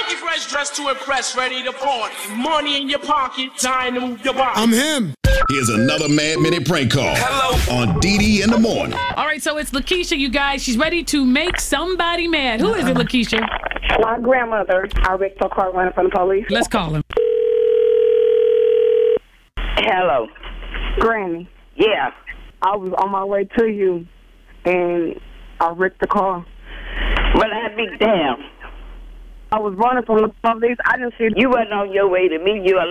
Funky fresh dressed to impress, ready to party. Money in your pocket, time to move your body. I'm him. Here's another Mad Minute prank call. Hello. On DD in the morning. All right, so it's Lakeisha, you guys. She's ready to make somebody mad. Who is it, Lakeisha? My grandmother. I wrecked her car running from the police. Let's call him. Hello. Granny, Yeah. I was on my way to you, and I wrecked the car. Well, I'd be damned. I was running from the police. I didn't see You wasn't on your way to me. You